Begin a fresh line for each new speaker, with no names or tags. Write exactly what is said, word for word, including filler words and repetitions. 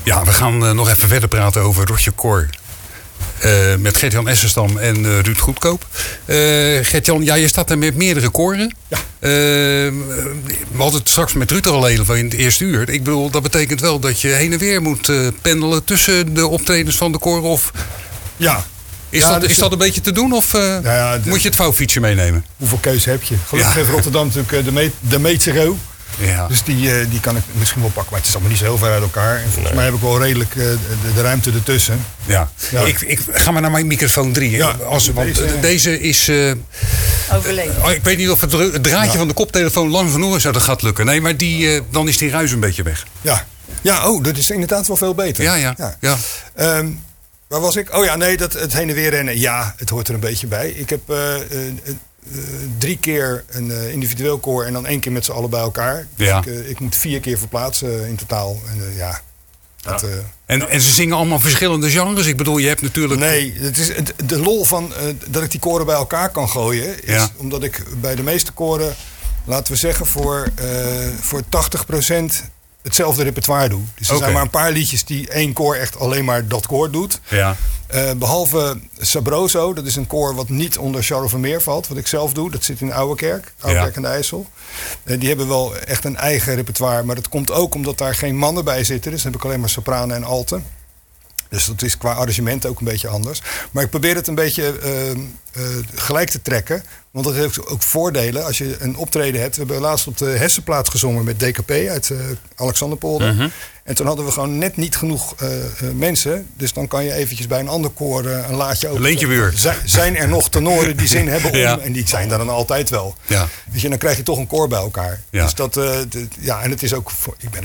Ja, we gaan uh, nog even verder praten over Rotje Koor. Uh, met Gert-Jan Essenstam en uh, Ruud Goedkoop. Uh, Gert-Jan, ja, je staat er met meerdere koren.
Ja.
Uh, we hadden het straks met Ruud er al even in het eerste uur. Ik bedoel, dat betekent wel dat je heen en weer moet uh, pendelen tussen de optredens van de koren. Of
ja.
Is,
ja,
dat,
dus
is dat een beetje te doen? Of uh,
nou ja, de,
moet je het vouwfietsje meenemen?
Hoeveel keuze heb je? Gelukkig
ja.
heeft Rotterdam natuurlijk de, meet, de Meetsero.
Ja.
Dus die, uh, die kan ik misschien wel pakken. Maar het is allemaal niet zo heel ver uit elkaar. En volgens nee. mij heb ik wel redelijk uh, de, de ruimte ertussen.
Ja. Ja. Ik, ik ga maar naar mijn microfoon drie.
Ja,
Als, want deze, deze is... Uh,
overleden.
Uh, ik weet niet of het, het draadje ja. van de koptelefoon lang genoeg is. Dat gaat lukken. Nee, maar die, uh, dan is die ruis een beetje weg.
Ja. Ja, oh, dat is inderdaad wel veel beter.
Ja, ja. ja. ja.
Um, waar was ik? Oh ja, nee, dat, het heen en weer rennen. Ja, het hoort er een beetje bij. Ik heb... Uh, uh, Uh, drie keer een uh, individueel koor en dan één keer met z'n allen bij elkaar. Dus
ja.
ik, uh, ik moet vier keer verplaatsen in totaal. En, uh, ja, dat, uh,
en, en ze zingen allemaal verschillende genres? Ik bedoel, je hebt natuurlijk...
Nee, het is, het, de lol van uh, dat ik die koren bij elkaar kan gooien... is ja. omdat ik bij de meeste koren, laten we zeggen, voor, uh, voor tachtig procent hetzelfde repertoire doe. Dus er okay. zijn maar een paar liedjes die één koor echt alleen maar dat koor doet.
Ja.
Uh, behalve Sabroso, dat is een koor wat niet onder Charles Vermeer valt, wat ik zelf doe. Dat zit in Ouwerkerk, Ouwerkerk ja. aan de IJssel. Uh, die hebben wel echt een eigen repertoire, maar dat komt ook omdat daar geen mannen bij zitten. Dus dan heb ik alleen maar sopranen en alten. Dus dat is qua arrangement ook een beetje anders. Maar ik probeer het een beetje uh, uh, gelijk te trekken. Want dat heeft ook voordelen als je een optreden hebt. We hebben laatst op de Hessenplaat gezongen met D K P uit uh, Alexanderpolder. Uh-huh. En toen hadden we gewoon net niet genoeg uh, uh, mensen. Dus dan kan je eventjes bij een ander koor uh, een laadje open.
Leentjebuur.
Z- zijn er nog tenoren die zin hebben om?
Ja.
En die zijn er dan altijd wel.
Ja.
Dus je, dan krijg je toch een koor bij elkaar.
Ja.
Dus dat, uh, de, ja, en het is ook voor, ik ben